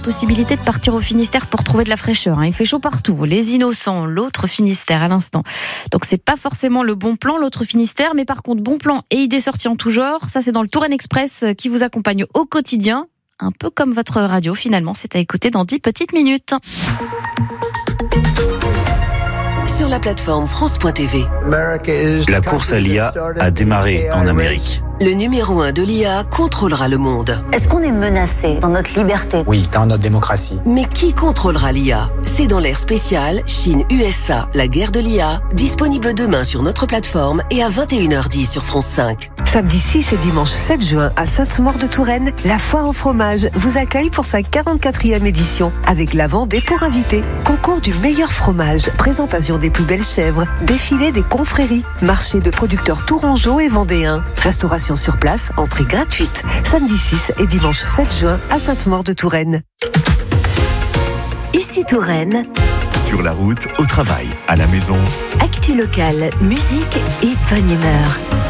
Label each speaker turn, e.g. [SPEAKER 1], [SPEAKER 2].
[SPEAKER 1] Possibilité de partir au Finistère pour trouver de la fraîcheur. Il fait chaud partout. Les Innocents, l'autre Finistère à l'instant. Donc c'est pas forcément le bon plan, l'autre Finistère, mais par contre bon plan et idées sorties en tout genre. Ça c'est dans le Touraine Express qui vous accompagne au quotidien. Un peu comme votre radio finalement, c'est à écouter dans 10 petites minutes.
[SPEAKER 2] Sur la plateforme France.tv.
[SPEAKER 3] La course à l'IA a démarré en Amérique.
[SPEAKER 2] Le numéro 1 de l'IA contrôlera le monde.
[SPEAKER 4] Est-ce qu'on est menacé dans notre liberté ?
[SPEAKER 5] Oui, dans notre démocratie.
[SPEAKER 2] Mais qui contrôlera l'IA ? C'est dans l'ère spéciale Chine-USA, la guerre de l'IA, disponible demain sur notre plateforme et à 21h10 sur France 5.
[SPEAKER 6] Samedi 6 et dimanche 7 juin à Sainte-Maure-de-Touraine, la foire au fromage vous accueille pour sa 44e édition avec la Vendée pour invités. Concours du meilleur fromage, présentation des plus belles chèvres, défilé des confréries, marché de producteurs tourangeaux et vendéens, restauration sur place, entrée gratuite. Samedi 6 et dimanche 7 juin à Sainte-Maure-de-Touraine.
[SPEAKER 7] Ici Touraine.
[SPEAKER 8] Sur la route, au travail, à la maison.
[SPEAKER 7] Actu locale, musique et bonne humeur.